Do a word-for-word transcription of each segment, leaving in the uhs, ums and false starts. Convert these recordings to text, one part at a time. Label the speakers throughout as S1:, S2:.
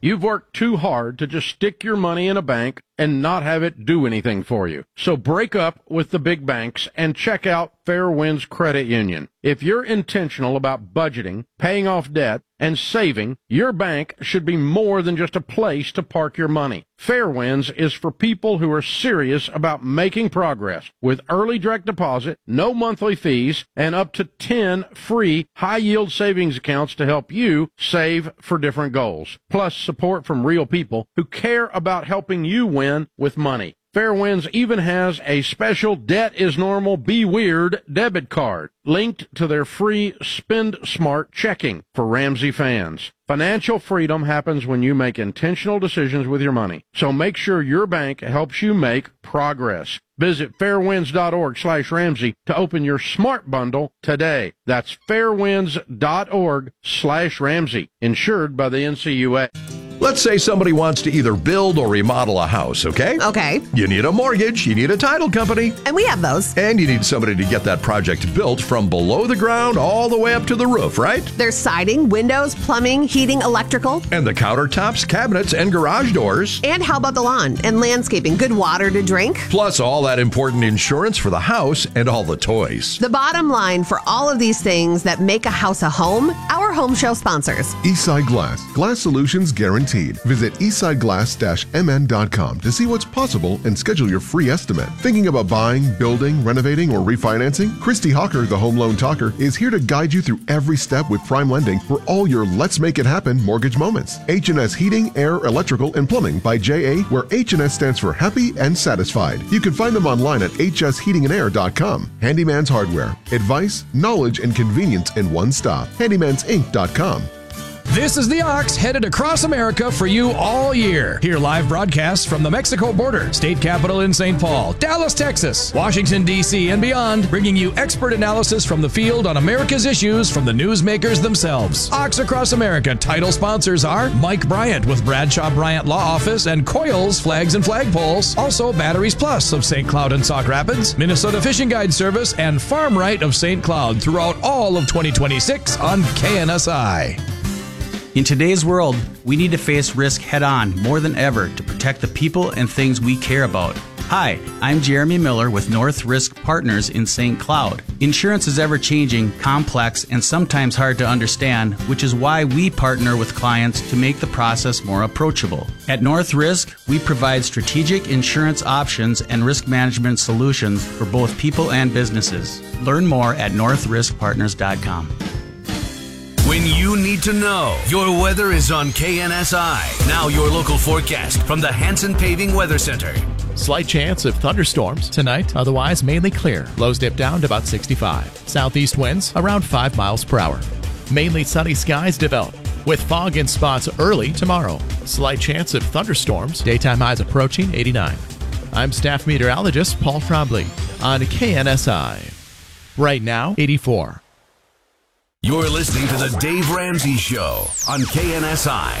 S1: You've worked too hard to just stick your money in a bank and not have it do anything for you. So break up with the big banks and check out Fairwinds Credit Union. If you're intentional about budgeting, paying off debt, and saving, your bank should be more than just a place to park your money. Fairwinds is for people who are serious about making progress with early direct deposit, no monthly fees, and up to ten free high-yield savings accounts to help you save for different goals. Plus support from real people who care about helping you win with money. Fairwinds even has a special Debt is Normal, Be Weird debit card linked to their free Spend Smart checking for Ramsey fans. Financial freedom happens when you make intentional decisions with your money. So make sure your bank helps you make progress. Visit fairwinds.org slash Ramsey to open your smart bundle today. That's fairwinds.org slash Ramsey. Insured by the N C U A.
S2: Let's say somebody wants to either build or remodel a house, okay?
S3: Okay.
S2: You need a mortgage, you need a title company.
S3: And we have those.
S2: And you need somebody to get that project built from below the ground all the way up to the roof, right?
S3: There's siding, windows, plumbing, heating, electrical.
S2: And the countertops, cabinets, and garage doors.
S3: And how about the lawn and landscaping? Good water to drink.
S2: Plus all that important insurance for the house and all the toys.
S3: The bottom line for all of these things that make a house a home, our home show sponsors.
S4: Eastside Glass. Glass solutions guaranteed. Visit eastside glass dash m n dot com to see what's possible and schedule your free estimate. Thinking about buying, building, renovating, or refinancing? Christy Hawker, the Home Loan Talker, is here to guide you through every step with prime lending for all your Let's Make It Happen mortgage moments. H and S Heating, Air, Electrical, and Plumbing by J A, where H and S stands for Happy and Satisfied. You can find them online at h s heating and air dot com. Handyman's Hardware. Advice, knowledge, and convenience in one stop. handymans inc dot com.
S5: This is the Ox, headed across America for you all year. Hear live broadcasts from the Mexico border, state capital in Saint Paul, Dallas, Texas, Washington, D C, and beyond, bringing you expert analysis from the field on America's issues from the newsmakers themselves. Ox Across America title sponsors are Mike Bryant with Bradshaw Bryant Law Office and Coils Flags and Flagpoles. Also Batteries Plus of Saint Cloud and Sauk Rapids, Minnesota Fishing Guide Service, and Farm Right of Saint Cloud throughout all of twenty twenty-six on K N S I.
S6: In today's world, we need to face risk head-on more than ever to protect the people and things we care about. Hi, I'm Jeremy Miller with North Risk Partners in Saint Cloud. Insurance is ever-changing, complex, and sometimes hard to understand, which is why we partner with clients to make the process more approachable. At North Risk, we provide strategic insurance options and risk management solutions for both people and businesses. Learn more at north risk partners dot com.
S7: When you need to know, your weather is on K N S I. Now your local forecast from the Hanson Paving Weather Center.
S8: Slight chance of thunderstorms tonight, otherwise mainly clear. Lows dip down to about sixty-five. Southeast winds around five miles per hour. Mainly sunny skies develop, with fog in spots early tomorrow. Slight chance of thunderstorms, daytime highs approaching eighty-nine. I'm staff meteorologist Paul Trombley on K N S I. Right now, eighty-four.
S7: You're listening to the Dave Ramsey Show on K N S I.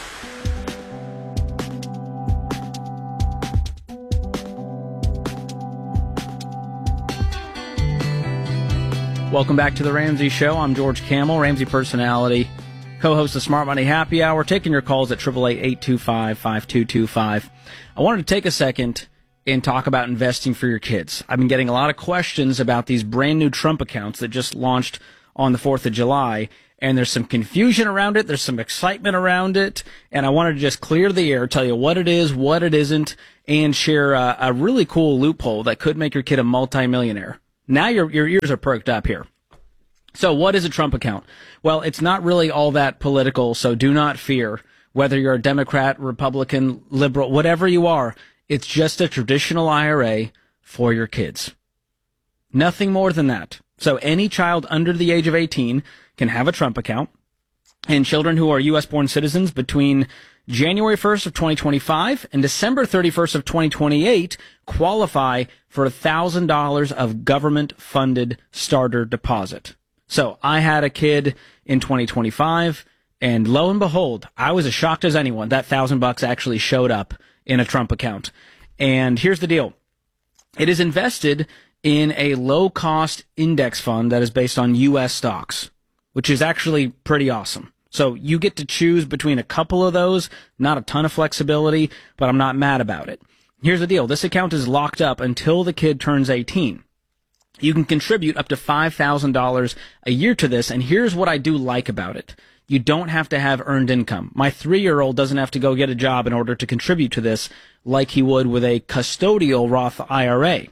S9: Welcome back to the Ramsey Show. I'm George Camel, Ramsey personality, co-host of Smart Money Happy Hour, taking your calls at eight eight eight, eight two five, five two two five. I wanted to take a second and talk about investing for your kids. I've been getting a lot of questions about these brand new Trump accounts that just launched on the fourth of July, and there's some confusion around it, there's some excitement around it, and I wanted to just clear the air, tell you what it is, what it isn't, and share a, a really cool loophole that could make your kid a multimillionaire. Now your your ears are perked up here. So what is a Trump account? Well, it's not really all that political, so do not fear. Whether you're a Democrat, Republican, liberal, whatever you are, it's just a traditional I R A for your kids. Nothing more than that. So any child under the age of eighteen can have a Trump account, and children who are U S born citizens between January first of twenty twenty-five and December thirty-first of twenty twenty-eight qualify for one thousand dollars of government-funded starter deposit. So I had a kid in twenty twenty-five, and lo and behold, I was as shocked as anyone. That thousand bucks actually showed up in a Trump account. And here's the deal. It is invested in a low-cost index fund that is based on U S stocks, which is actually pretty awesome. So you get to choose between a couple of those, not a ton of flexibility, but I'm not mad about it. Here's the deal. This account is locked up until the kid turns eighteen. You can contribute up to five thousand dollars a year to this, and here's what I do like about it. You don't have to have earned income. My three-year-old doesn't have to go get a job in order to contribute to this like he would with a custodial Roth I R A.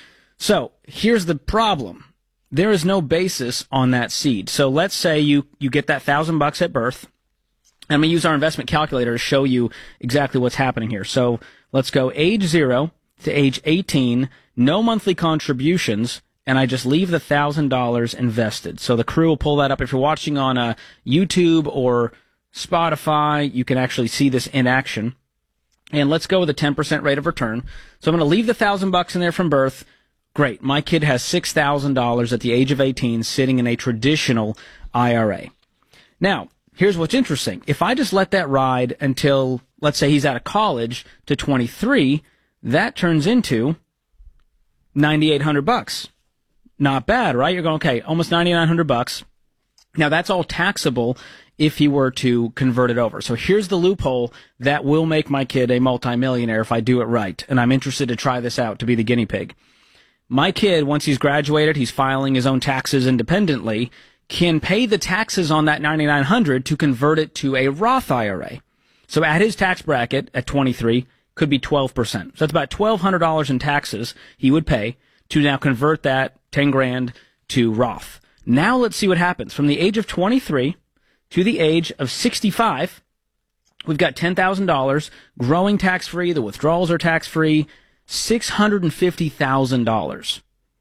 S9: So here's the problem. There is no basis on that seed. So let's say you, you get that thousand bucks at birth. I'm going to use our investment calculator to show you exactly what's happening here. So let's go age zero to age eighteen, no monthly contributions, and I just leave the one thousand dollars invested. So the crew will pull that up. If you're watching on uh, YouTube or Spotify, you can actually see this in action. And let's go with a ten percent rate of return. So I'm going to leave the one thousand bucks in there from birth. Great. My kid has six thousand dollars at the age of eighteen sitting in a traditional I R A. Now, here's what's interesting. If I just let that ride until, let's say he's out of college to twenty-three, that turns into ninety-eight hundred bucks. Not bad, right? You're going, okay, almost ninety-nine hundred bucks. Now that's all taxable if he were to convert it over. So here's the loophole that will make my kid a multimillionaire if I do it right. And I'm interested to try this out to be the guinea pig. My kid, once he's graduated, he's filing his own taxes independently, can pay the taxes on that ninety-nine hundred to convert it to a Roth I R A. So at his tax bracket at twenty-three could be twelve percent. So that's about twelve hundred dollars in taxes he would pay to now convert that ten grand to Roth. Now let's see what happens. From the age of twenty-three to the age of sixty-five, we've got ten thousand dollars growing tax-free. The withdrawals are tax-free. six hundred fifty thousand dollars.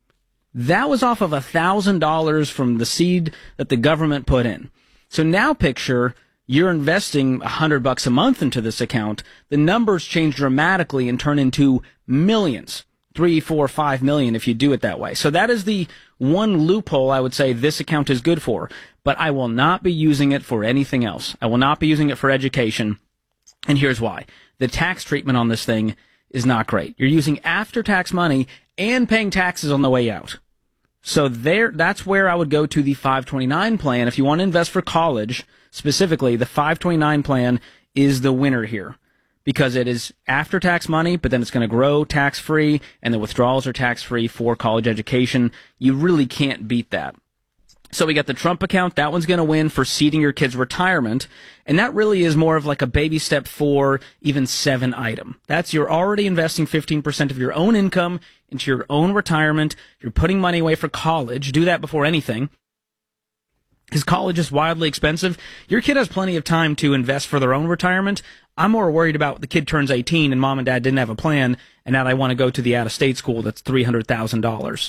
S9: That was off of one thousand dollars from the seed that the government put in. So now picture you're investing one hundred bucks a month into this account. The numbers change dramatically and turn into millions. Three, four, five million if you do it that way. So that is the one loophole I would say this account is good for. But I will not be using it for anything else. I will not be using it for education. And here's why. The tax treatment on this thing is not great. You're using after-tax money and paying taxes on the way out. So there, that's where I would go to the five twenty-nine plan. If you want to invest for college, specifically, the five twenty-nine plan is the winner here. Because it is after-tax money, but then it's going to grow tax-free, and the withdrawals are tax-free for college education. You really can't beat that. So we got the Trump account. That one's going to win for seeding your kid's retirement. And that really is more of like a baby step four, even seven item. That's you're already investing fifteen percent of your own income into your own retirement. You're putting money away for college. Do that before anything. Because college is wildly expensive. Your kid has plenty of time to invest for their own retirement. I'm more worried about the kid turns eighteen and mom and dad didn't have a plan, and now they want to go to the out-of-state school that's three hundred thousand dollars.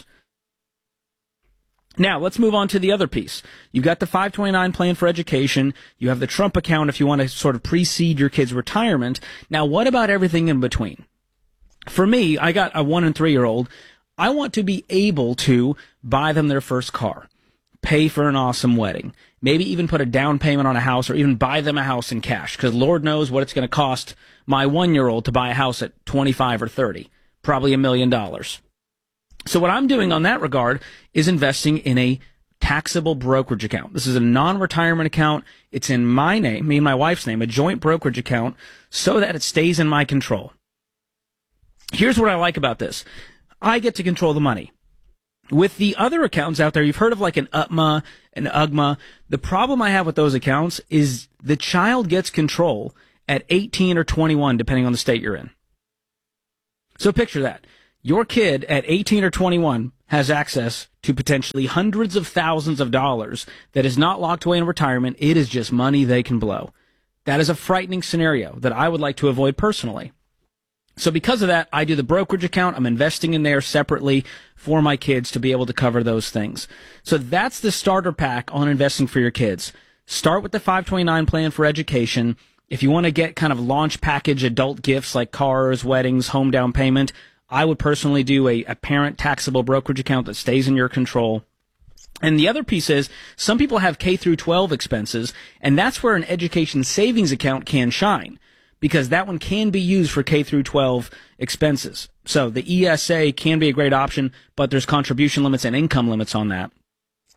S9: Now, let's move on to the other piece. You've got the five twenty-nine plan for education. You have the Trump account if you want to sort of precede your kid's retirement. Now, what about everything in between? For me, I got a one and three-year-old. I want to be able to buy them their first car, pay for an awesome wedding, maybe even put a down payment on a house or even buy them a house in cash, because Lord knows what it's going to cost my one-year-old to buy a house at twenty-five or thirty, probably a million dollars. So what I'm doing on that regard is investing in a taxable brokerage account. This is a non-retirement account. It's in my name, me and my wife's name, a joint brokerage account, so that it stays in my control. Here's what I like about this. I get to control the money. With the other accounts out there, you've heard of like an U T M A, an U G M A. The problem I have with those accounts is the child gets control at eighteen or twenty-one, depending on the state you're in. So picture that. Your kid at eighteen or twenty-one has access to potentially hundreds of thousands of dollars that is not locked away in retirement. It is just money they can blow. That is a frightening scenario that I would like to avoid personally. So because of that, I do the brokerage account. I'm investing in there separately for my kids to be able to cover those things. So that's the starter pack on investing for your kids. Start with the five twenty-nine plan for education. If you want to get kind of launch package adult gifts like cars, weddings, home down payment, I would personally do a, a parent taxable brokerage account that stays in your control. And the other piece is some people have K through twelve expenses, and that's where an education savings account can shine, because that one can be used for K through twelve expenses. So the E S A can be a great option, but there's contribution limits and income limits on that.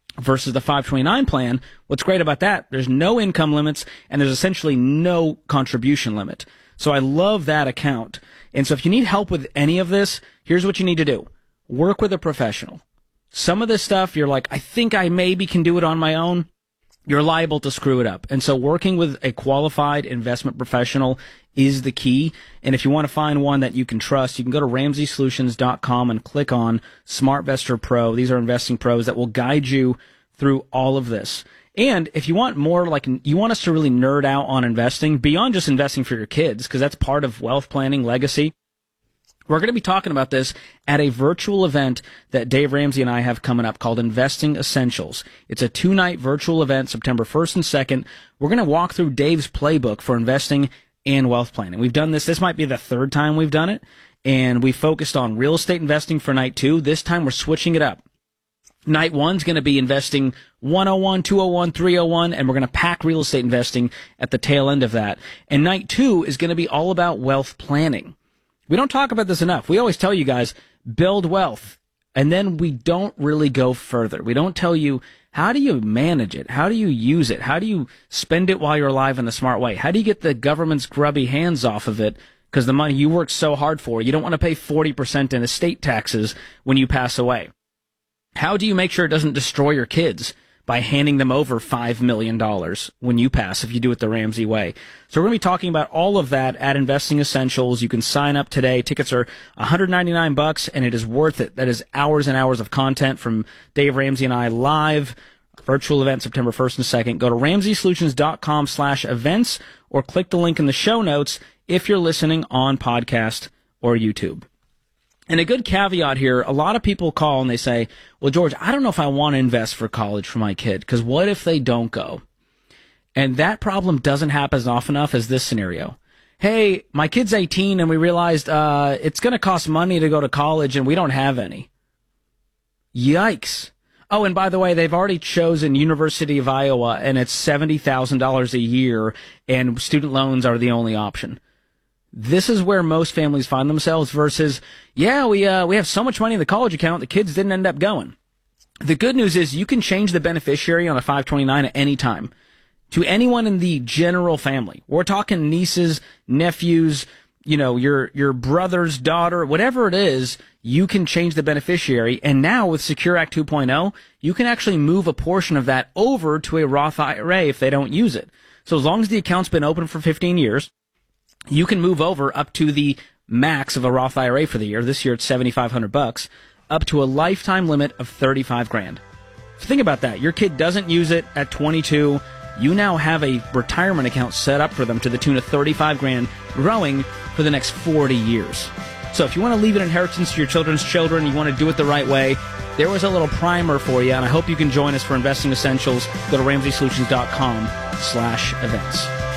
S9: versus the five twenty-nine plan. What's great about that, there's no income limits and there's essentially no contribution limit. So I love that account. And so if you need help with any of this, here's what you need to do. Work with a professional. Some of this stuff, you're like, I think I maybe can do it on my own. You're liable to screw it up. And so working with a qualified investment professional is the key. And if you want to find one that you can trust, you can go to ramsey solutions dot com and click on SmartVestor Pro. These are investing pros that will guide you through all of this. And if you want more, like you want us to really nerd out on investing beyond just investing for your kids, because that's part of wealth planning, legacy. We're going to be talking about this at a virtual event that Dave Ramsey and I have coming up called Investing Essentials. It's a two-night virtual event, September first and second. We're going to walk through Dave's playbook for investing and wealth planning. We've done this. This might be the third time we've done it, and we focused on real estate investing for night two. This time we're switching it up. Night one's going to be investing one oh one, two oh one, three oh one, and we're going to pack real estate investing at the tail end of that. And night two is going to be all about wealth planning. We don't talk about this enough. We always tell you guys, build wealth, and then we don't really go further. We don't tell you, how do you manage it? How do you use it? How do you spend it while you're alive in the smart way? How do you get the government's grubby hands off of it? Because the money you worked so hard for, you don't want to pay forty percent in estate taxes when you pass away. How do you make sure it doesn't destroy your kids by handing them over five million dollars when you pass, if you do it the Ramsey way? So we're going to be talking about all of that at Investing Essentials. You can sign up today. Tickets are one hundred ninety-nine bucks, and it is worth it. That is hours and hours of content from Dave Ramsey and I live. Virtual event September first and second. Go to ramsey solutions dot com slash events or click the link in the show notes if you're listening on podcast or YouTube. And a good caveat here, a lot of people call and they say, well, George, I don't know if I want to invest for college for my kid, because what if they don't go? And that problem doesn't happen often enough as this scenario. Hey, my kid's eighteen and we realized uh, it's going to cost money to go to college and we don't have any. Yikes. Oh, and by the way, they've already chosen University of Iowa and it's seventy thousand dollars a year and student loans are the only option. This is where most families find themselves versus, yeah, we uh, we have so much money in the college account, the kids didn't end up going. The good news is you can change the beneficiary on a five twenty-nine at any time to anyone in the general family. We're talking nieces, nephews, you know, your your brother's daughter, whatever it is, you can change the beneficiary. And now with Secure Act two point oh, you can actually move a portion of that over to a Roth I R A if they don't use it. So as long as the account's been open for fifteen years, you can move over up to the max of a Roth I R A for the year. This year it's seventy-five hundred bucks, up to a lifetime limit of thirty-five grand. So think about that. Your kid doesn't use it at twenty-two. You now have a retirement account set up for them to the tune of thirty-five grand, growing for the next forty years. So if you want to leave an inheritance to your children's children, you want to do it the right way, there was a little primer for you, and I hope you can join us for Investing Essentials. Go to ramsey solutions dot com slash events.